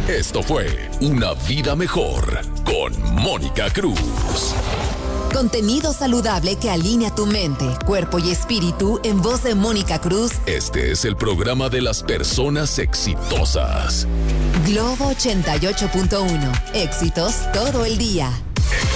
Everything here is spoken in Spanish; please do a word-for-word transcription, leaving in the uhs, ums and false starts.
Esto fue Una Vida Mejor con Mónica Cruz. Contenido saludable que alinea tu mente, cuerpo y espíritu en voz de Mónica Cruz. Este es el programa de las personas exitosas. Globo ochenta y ocho punto uno. Éxitos todo el día.